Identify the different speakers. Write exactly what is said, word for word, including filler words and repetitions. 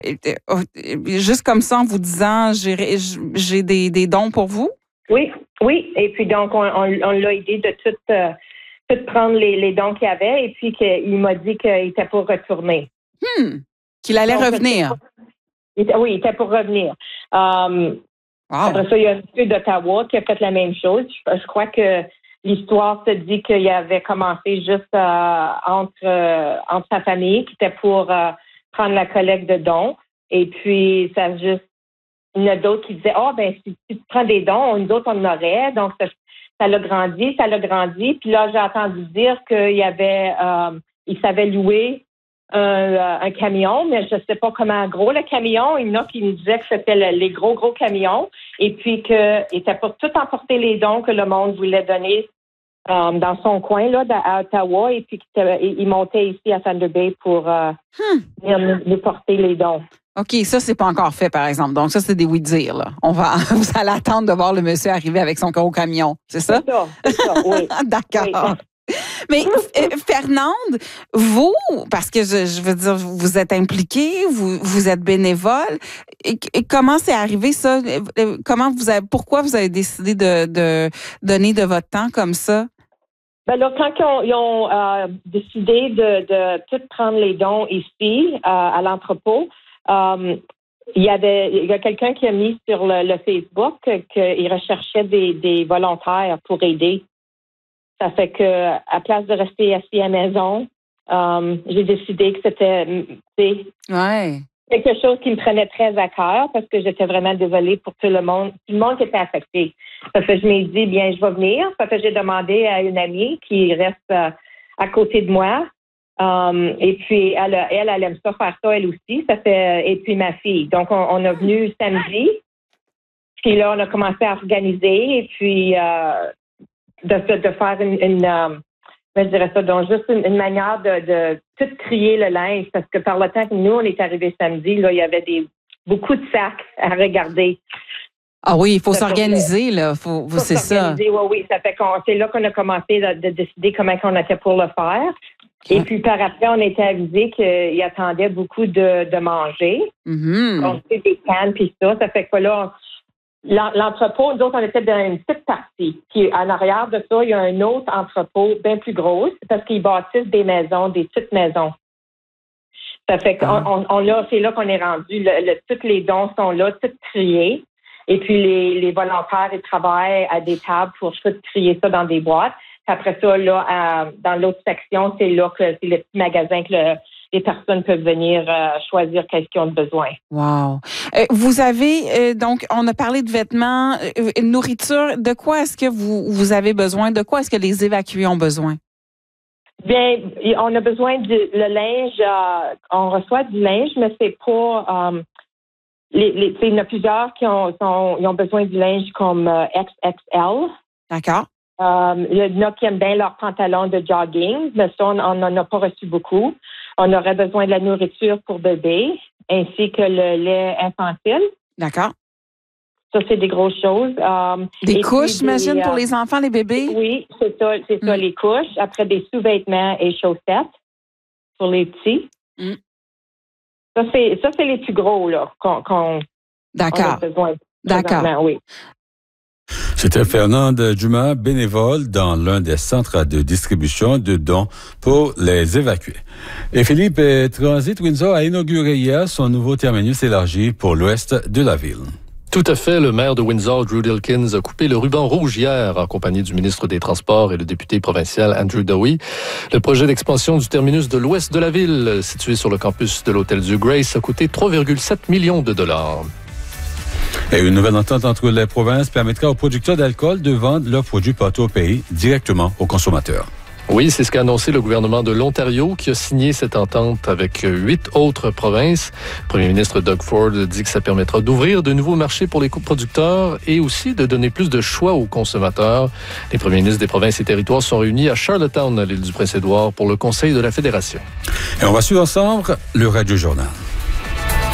Speaker 1: juste comme ça en vous disant j'ai, j'ai des, des dons pour vous?
Speaker 2: Oui, oui. Et puis donc, on, on, on l'a aidé de tout, euh, tout prendre les, les dons qu'il avait et puis qu'il m'a dit qu'il était pour retourner.
Speaker 1: Hmm. Qu'il allait donc, revenir?
Speaker 2: Il était, oui, il était pour revenir. Um, wow. Après ça, il y a un monsieur d'Ottawa qui a fait la même chose. Je, je crois que l'histoire se dit qu'il avait commencé juste euh, entre, euh, entre sa famille qui était pour euh, prendre la collecte de dons. Et puis, ça juste, il y en a d'autres qui disaient, ah, oh, ben, si, si tu prends des dons, nous autres, on en aurait. Donc, ça, ça l'a grandi, ça l'a grandi. Puis là, j'ai entendu dire qu'il y avait, euh, il savait louer un, un camion, mais je ne sais pas comment gros le camion. Il y en a qui me disaient que c'était le, les gros, gros camions et puis qu'il était pour tout emporter les dons que le monde voulait donner um, dans son coin là, à Ottawa et puis qu'il montait ici à Thunder Bay pour euh, hmm. venir nous, nous porter les dons.
Speaker 1: OK, ça, c'est pas encore fait, par exemple. Donc, ça, c'est des oui-dire, là. On va, vous allez attendre de voir le monsieur arriver avec son gros camion. C'est ça?
Speaker 2: C'est ça, c'est ça, oui.
Speaker 1: D'accord. Oui. Mais euh, Fernande, vous, parce que je, je veux dire, vous êtes impliquée, vous, vous êtes bénévole. Et, et comment c'est arrivé ça? Comment vous avez, pourquoi vous avez décidé de, de donner de votre temps comme ça?
Speaker 2: Ben là, quand ils ont, ils ont euh, décidé de, de tout prendre les dons ici, euh, à l'entrepôt, euh, il y avait, il y a quelqu'un qui a mis sur le, le Facebook qu'il recherchait des, des volontaires pour aider. Ça fait que, à place de rester assis à la maison, euh, j'ai décidé que c'était
Speaker 1: ouais.
Speaker 2: quelque chose qui me prenait très à cœur parce que j'étais vraiment désolée pour tout le monde, tout le monde qui était affecté. Ça fait que je m'ai dit, bien, je vais venir. Ça fait que j'ai demandé à une amie qui reste euh, à côté de moi. Um, et puis, elle, elle, elle aime ça faire ça, elle aussi. Ça fait, et puis, ma fille. Donc, on, on a venu samedi. Puis là, on a commencé à organiser. Et puis, euh, de, de faire une, une euh, je dirais ça, donc juste une, une manière de, de tout trier le linge. Parce que par le temps que nous, on est arrivés samedi, là, il y avait des beaucoup de sacs à regarder.
Speaker 1: Ah oui, il faut ça s'organiser, fait, là. Faut, faut c'est ça.
Speaker 2: Oui, oui. Ça fait qu'on, c'est là qu'on a commencé de, de décider comment on était pour le faire. Okay. Et puis, par après, on était avisé qu'il attendait beaucoup de, de manger.
Speaker 1: Mm-hmm.
Speaker 2: On fait des cannes, puis ça. Ça fait que là, l'entrepôt, nous autres, on était dans une petite partie. Puis, en arrière de ça, il y a un autre entrepôt bien plus gros parce qu'ils bâtissent des maisons, des petites maisons. Ça fait qu'on ah. on, on, là, c'est là qu'on est rendu. Le, le, tous les dons sont là, tout triés. Et puis, les, les volontaires, ils travaillent à des tables pour tout trier ça dans des boîtes. Après ça, là, à, dans l'autre section, c'est là que c'est le petit magasin que le, les personnes peuvent venir euh, choisir qu'est-ce qu'ils ont besoin.
Speaker 1: Wow. Euh, vous avez, euh, donc, on a parlé de vêtements, euh, nourriture. De quoi est-ce que vous, vous avez besoin? De quoi est-ce que les évacués ont besoin?
Speaker 2: Bien, on a besoin du le linge. Euh, on reçoit du linge, mais c'est pas... Euh, les, les, il y en a plusieurs qui ont, sont, ils ont besoin du linge comme euh, X X L.
Speaker 1: D'accord.
Speaker 2: Um, il y en a qui aiment bien leurs pantalons de jogging, mais ça, on n'en a pas reçu beaucoup. On aurait besoin de la nourriture pour bébé, ainsi que le lait infantile.
Speaker 1: D'accord.
Speaker 2: Ça, c'est des grosses choses. Um,
Speaker 1: des couches, j'imagine, euh, pour les enfants, les bébés?
Speaker 2: Oui, c'est ça, c'est mm. ça, les couches. Après, des sous-vêtements et chaussettes pour les petits.
Speaker 1: Mm.
Speaker 2: Ça, c'est, ça, c'est les plus gros, là, qu'on, qu'on
Speaker 1: D'accord.
Speaker 2: on a besoin.
Speaker 1: D'accord.
Speaker 2: Oui.
Speaker 3: C'était Fernande Dumas, bénévole dans l'un des centres de distribution de dons pour les évacués. Et Philippe, Transit Windsor a inauguré hier son nouveau terminus élargi pour l'ouest de la ville.
Speaker 4: Tout à fait. Le maire de Windsor, Drew Dilkins, a coupé le ruban rouge hier en compagnie du ministre des Transports et le député provincial Andrew Dowie. Le projet d'expansion du terminus de l'ouest de la ville, situé sur le campus de l'Hôtel du Grace, a coûté trois virgule sept millions de dollars.
Speaker 3: Et une nouvelle entente entre les provinces permettra aux producteurs d'alcool de vendre leurs produits partout au pays directement aux consommateurs.
Speaker 4: Oui, c'est ce qu'a annoncé le gouvernement de l'Ontario qui a signé cette entente avec huit autres provinces. Le premier ministre Doug Ford dit que ça permettra d'ouvrir de nouveaux marchés pour les producteurs et aussi de donner plus de choix aux consommateurs. Les premiers ministres des provinces et territoires sont réunis à Charlottetown, à l'île du Prince-Édouard, pour le Conseil de la Fédération.
Speaker 3: Et on va suivre ensemble le Radio Journal.